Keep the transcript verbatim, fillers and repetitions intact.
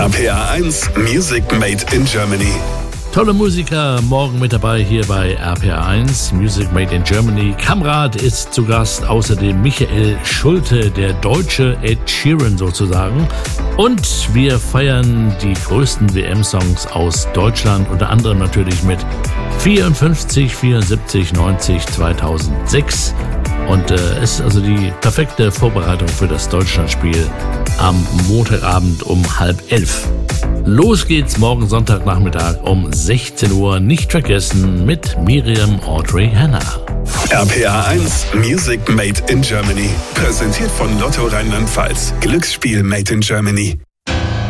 R P R eins Music Made in Germany. Tolle Musiker morgen mit dabei hier bei R P R eins Music Made in Germany. Kamrat ist zu Gast, außerdem Michael Schulte, der deutsche Ed Sheeran sozusagen. Und wir feiern die größten W M-Songs aus Deutschland, unter anderem natürlich mit vierundfünfzig, vierundsiebzig, neunzig, zweitausendsechs. Und es äh, ist also die perfekte Vorbereitung für das Deutschlandspiel am Montagabend um halb elf. Los geht's morgen Sonntagnachmittag um sechzehn Uhr. Nicht vergessen mit Miriam Audrey Hanna. R P R eins Music Made in Germany. Präsentiert von Lotto Rheinland-Pfalz. Glücksspiel Made in Germany.